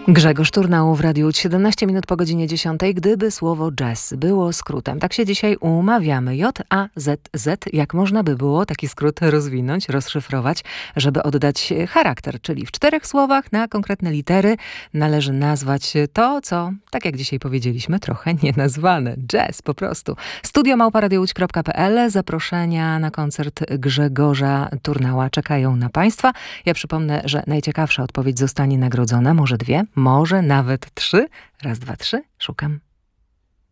Grzegorz Turnał w Radiu 17 minut po godzinie 10. Gdyby słowo jazz było skrótem. Tak się dzisiaj umawiamy. J-A-Z-Z. Jak można by było taki skrót rozwinąć, rozszyfrować, żeby oddać charakter? Czyli w 4 słowach na konkretne litery należy nazwać to, co, tak jak dzisiaj powiedzieliśmy, trochę nienazwane. Jazz po prostu. studio@radiołódź.pl. Zaproszenia na koncert Grzegorza Turnała czekają na Państwa. Ja przypomnę, że najciekawsza odpowiedź zostanie nagrodzona. Może 2, może nawet 3. Raz, 2, 3. Szukam.